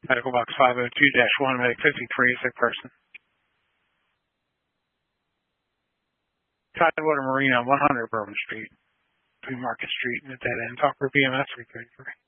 Medical box 502-1, medic 53, sick person. Tidewater Marine on 100 Bourbon Street, between Market Street and the dead end. Talk for BMS 333.